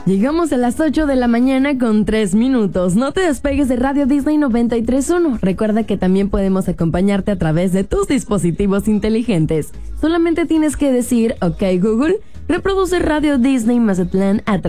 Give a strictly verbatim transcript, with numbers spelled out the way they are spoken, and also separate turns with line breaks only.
Llegamos a las ocho de la mañana con tres minutos. No te despegues de Radio Disney noventa y tres punto uno. Recuerda que también podemos acompañarte a través de tus dispositivos inteligentes. Solamente tienes que decir, ok Google, reproduce Radio Disney Mazatlán a